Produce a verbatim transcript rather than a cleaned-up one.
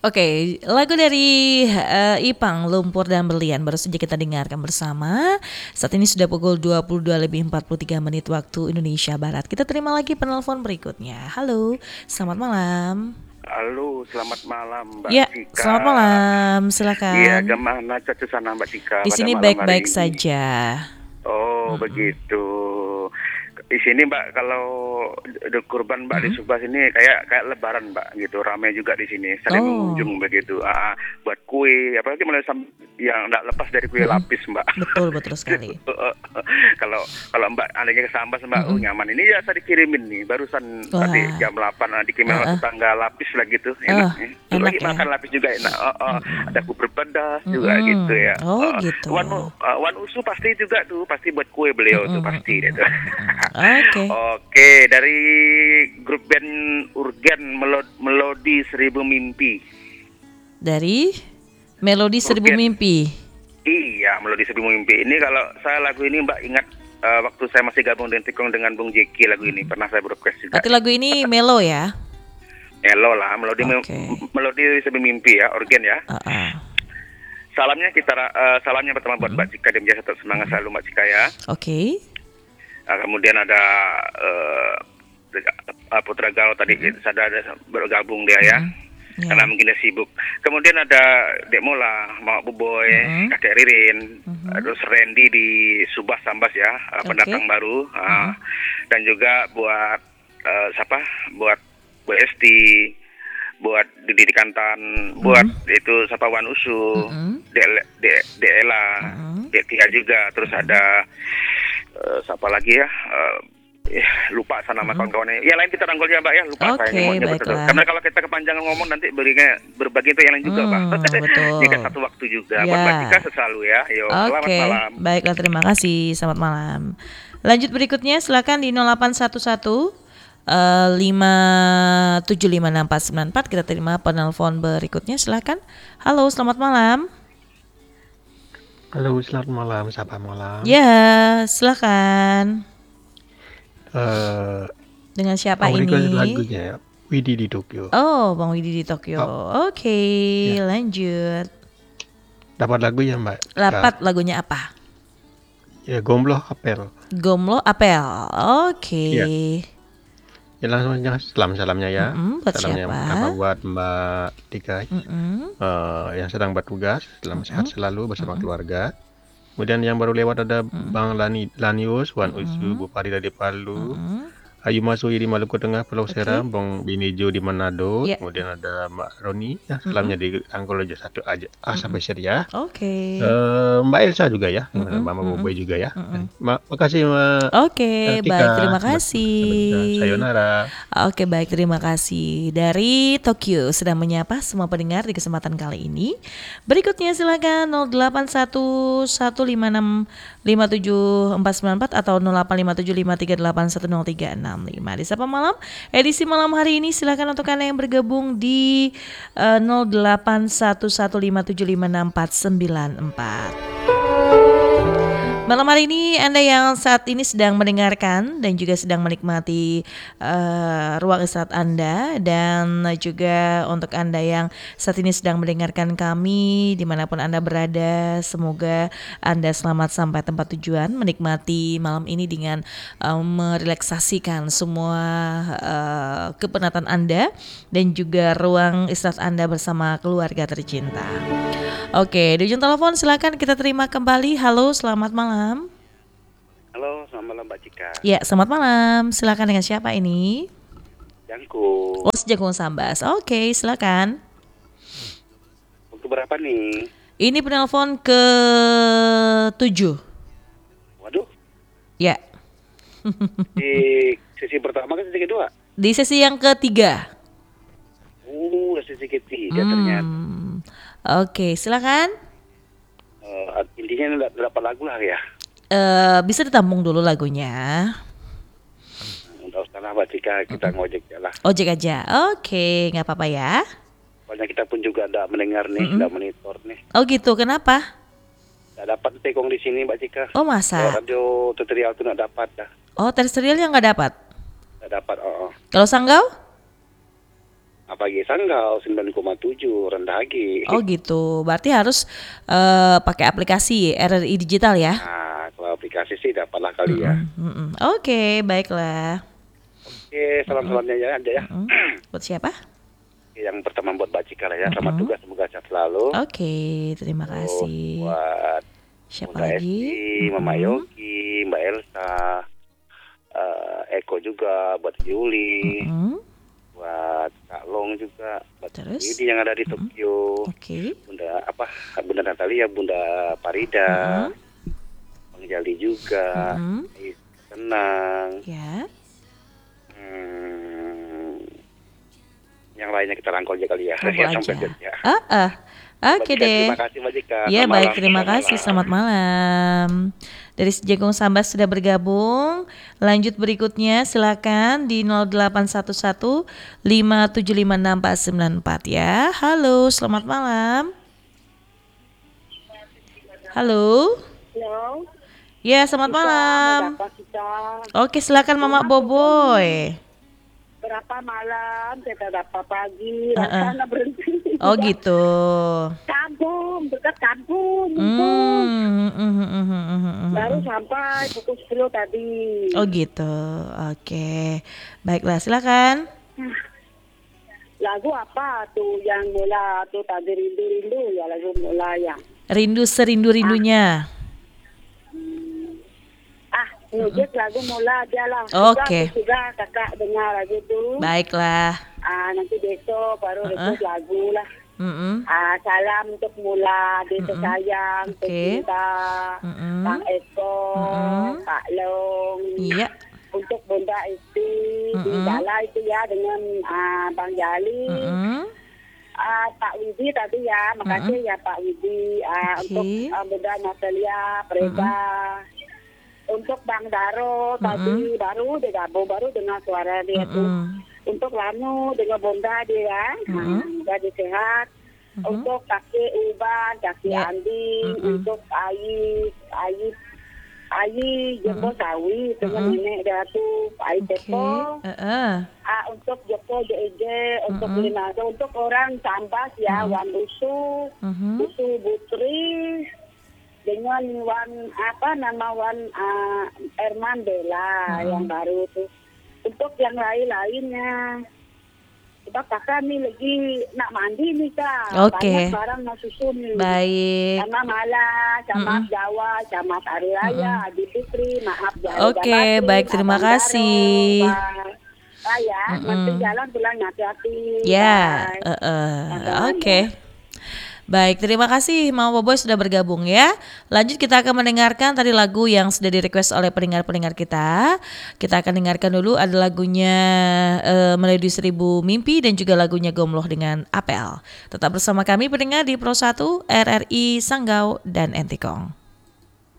Oke, lagu dari eh, Ipang, Lumpur dan Berlian baru saja kita dengarkan bersama. Saat ini sudah pukul dua puluh dua lebih empat puluh tiga menit waktu Indonesia Barat. Kita terima lagi penelpon berikutnya. Halo, selamat malam. Halo, selamat malam Mbak Ya, Cika. selamat malam. Iya, Silakan. gimana cuaca sana Mbak Cika Di pada sini malam hari baik-baik ini? saja. Oh, Mm-mm. begitu. Di sini Mbak, kalau ada kurban Mbak di Mm-mm. Subas ini kayak kayak Lebaran Mbak, gitu. Ramai juga di sini, saling Oh, mengunjung begitu. Ah, buat kue, apalagi mulai sam- yang tidak lepas dari kue mm-mm. lapis Mbak. Betul betul sekali. Kalau kalau Mbak adanya ke Sambas Mbak, oh Mm-mm. nyaman. Ini ya saya dikirimin nih, barusan tadi Wah, jam delapan nah, dikirimin sama uh-uh. tetangga lapis lah gitu, Oh, enak nih. Terus enak lagi ya. makan lapis juga enak. Oh, oh. Mm-mm. Ada bubur pedas juga gitu Mm-mm. ya. Oh Oh, gitu. Wan U- uh, Wan Usu pasti juga tuh, pasti buat kue beliau tuh Mm-mm. pasti deh Mm-mm. tuh. Mm-mm. Oke. Oke, dari grup band Urgen Melo- Melodi Seribu Mimpi. Dari Melodi Seribu Urgen. Mimpi. Iya, Melodi Seribu Mimpi. Ini kalau saya lagu ini Mbak ingat eh, waktu saya masih gabung dengan Tikong dengan Bung Jeki, lagu ini pernah saya broadcast juga. Berarti lagu ini melo ya? Melo lah, melodi Oke. melodi Seribu Mimpi ya, Urgen ya. Uh-uh. Salamnya kita eh, salamnya pertama buat Mbak Cika, dia tetap semangat selalu Mbak Cika ya. Oke. Nah, kemudian ada eh, Putra Galuh tadi ada, ada bergabung dia ya. Ya. Karena mungkin dia sibuk. Kemudian ada Dek Mola, Mama Buboy, Mhm. Kakek Ririn, Mhm. terus Randy di Subas Sambas ya, eh, Oke. pendatang baru. Ah, dan juga buat eh, siapa? Buat Bu Esti, buat Didi Kantan, buat itu siapa Wan Usu, Mhm. Dek Dek Dek Ela, Mhm. Dek Tia juga, terus ada eh, siapa lagi ya? Eh, Eh, lupa sana nama kawan-kawannya. Ya lain kita rangkul ya Mbak ya, lupa Oke, saya nyebut betul. baiklah. Karena kalau kita kepanjangan ngomong nanti berinya berbagi itu yang lain juga Hmm, Mbak. betul. Jika satu waktu juga. Ya. Buat Mbak Cika selalu ya. Yo, selamat Oke, malam. baiklah terima kasih. Selamat malam. Lanjut berikutnya silakan di nol delapan satu satu eh, lima tujuh lima enam empat sembilan empat. Kita terima penelpon berikutnya silakan. Halo, selamat malam. Halo, selamat malam, sapa malam. Ya, silakan. Eh, Dengan siapa mau request ini? lagunya ya, Widi di Tokyo. Oh, Bang Widi di Tokyo. Oh. Oke, Ya. lanjut. Dapat lagunya Mbak? Lapat lagunya apa? Ya, Gombloh Apel. Gomlo Apel. Oke. Iya. Ya langsung aja salam-salamnya ya. Mm-mm, buat Salamnya siapa? pertama buat Mbak Tika Mm-mm. eh, yang sedang bertugas, dalam sehat selalu bersama Mm-mm. keluarga. Kemudian yang baru lewat ada Bang Lani, Lanius, Wan Usu, Bu Farida di Palu, Mm-mm. Ayu Masui di Maluku Tengah, Pulau Oke. Seram, Bang Binijo di Manado, Ya. kemudian ada Mbak Roni, ya salamnya di Angkol aja satu aja, A sampai Z ya. Oke. Eh, Mbak Elsa juga ya, Mm-mm, Mama mm-mm, Boboy juga ya. mm-mm. Ma- makasih Mbak Oke, Tika. baik terima Sampai- kasih. sampai jumpa. Sayonara. Oke, baik terima kasih. Dari Tokyo sedang menyapa semua pendengar di kesempatan kali ini. Berikutnya silakan nol delapan satu satu lima enam lima tujuh empat sembilan empat atau nol delapan lima tujuh lima tiga delapan satu nol tiga enam lima. Di Sapa Malam, edisi malam hari ini silakan untuk Anda yang bergabung di eh, nol delapan satu satu lima tujuh lima enam empat sembilan empat. Malam hari ini Anda yang saat ini sedang mendengarkan dan juga sedang menikmati uh, ruang istirahat Anda, dan juga untuk Anda yang saat ini sedang mendengarkan kami dimanapun Anda berada, semoga Anda selamat sampai tempat tujuan, menikmati malam ini dengan uh, merelaksasikan semua uh, kepenatan Anda dan juga ruang istirahat Anda bersama keluarga tercinta. Oke, di ujung telepon silakan kita terima kembali. Halo, selamat malam. Halo, selamat malam Mbak Cika. Ya, selamat malam. Silakan dengan siapa ini? Jangku. Oh, Jagung Sambas. Oke, silakan. Untuk berapa nih? Ini penelpon ke tujuh. Waduh, Ya, di sesi pertama kan sesi kedua. di sesi yang ketiga. Uh, sesi ketiga ternyata. Hmm. Oke, silakan. Eh, intinya ada berapa lagu lah ya? Eh, bisa ditampung dulu lagunya. Udah usah lah Mbak Cika, kita ngojek ya lah. Ojek aja. Oke, nggak apa-apa ya. Soalnya kita pun juga ada mendengar nih, Mm-mm. ada monitor nih. Oh gitu, kenapa? Nggak dapat tekong di sini Mbak Cika. Oh Kalau masa? radio tutorial tuh nggak dapat dah. Oh, terestrialnya nggak dapat. Nggak dapat, oh, oh. Kalau Sanggau? Apalagi Sanggau sembilan koma tujuh rendah lagi. Oh gitu. Berarti harus eh, pakai aplikasi R R I digital ya? Nah, kalau aplikasi sih dapatlah kali ya. Mm-mm, mm-mm. Oke, baiklah. Oke, salam-salamnya ya Anda ya. Mm. Buat siapa? Yang pertama buat Mbak Cika lah ya. Selamat tugas, semoga sehat selalu. Oke, terima Terus kasih. buat Siapa Bunda lagi? Esti, Mama Mm-mm. Yogi, Mbak Elsa, eh, Eko juga, buat Yuli, Mm-mm. buat Kak Long juga, buat Terus? ini yang ada di Tokyo, Oke. Bunda apa, Bunda Natalia, Bunda Farida, Bang Jali juga, Mm-mm. tenang. Ya. Hmm, yang lainnya kita rangkul aja kali ya. Rangkul Ya, aja. sampai jam, ya. Ah, ah. Oke Mbak Cika, deh. Terima kasih Mbak Cika. Ya Selamat baik, malam, terima selamat kasih. malam. Selamat malam. Dari Jagung Sambas sudah bergabung. Lanjut berikutnya silakan di nol delapan satu satu lima tujuh lima enam empat sembilan empat ya. Halo, selamat malam. Halo. Halo, Ya, selamat malam. berapa kita? Oke, silakan Mama Boboy. Berapa malam, kita berapa pagi, Uh-uh. rasanya berhenti. Oh gitu. Kampung, dekat kampung. Hmm, itu. hmm, hmm, hmm, hmm, hmm, hmm. Baru sampai pukul sepuluh tadi. Oh gitu. Oke. Baiklah, silakan. Lagu apa tuh yang mula tuh tadi rindu-rindu ya lagu mula yang. Rindu serindu-rindunya. Ah, musik lagu mula aja lah. Oke. Sudah, sudah kakak dengar lagu tuh. Baiklah. Ah, nanti besok baru request lagu lah. Mm-mm. Ah, salam untuk Mula, Desa Sayang, Oke. Pecinta, Mm-mm. Pak Eko, Mm-mm. Pak Long, Iya. untuk Bunda Esti, di Mm-mm. Dala itu ya dengan ah, Bang Jali, Mm-mm. ah, Pak Widi tadi ya, makasih ya Pak Widi, ah, Oke. untuk ah, Bunda Natalia, Preda, untuk Bang Daro tadi baru dia gabung, baru dengar suara dia tuh. Mm-mm. Untuk Lanu dengan Bonda dia ya, nah, jadi sehat. Untuk kakek Uban, kakek Ya. Andi, Mm-mm. untuk Ayi, Ayi, Ayi, Joko Sawi, dengan nenek dia tuh, Ayi Oke. Tepo. Heeh. Ah, untuk Joko J J, untuk Linado, untuk orang Sambas ya, Wan Usu, Mhm. Usu Butri, dengan Wan apa nama Wan ah, Erman Bella yang baru tuh. Untuk yang lain-lainnya, kita kakak nih lagi nak mandi nih kak. Oke. Banyak barang mau susun nih. Baik. Sama Mala, sama Jawa, sama Hari Raya, Adi Fitri, maaf Jawa. Oke, baik, terima kasih. Saya nanti jalan pulang hati-hati. Ya. Bye. Heeh. Bye-bye. Oke. Baik, terima kasih Mama Boboy sudah bergabung ya. Lanjut kita akan mendengarkan tadi lagu yang sudah di-request oleh pendengar-pendengar kita. Kita akan dengarkan dulu ada lagunya eh, Melodi Seribu Mimpi dan juga lagunya Gomloh dengan Apel. Tetap bersama kami pendengar di Pro satu R R I Sanggau dan Entikong.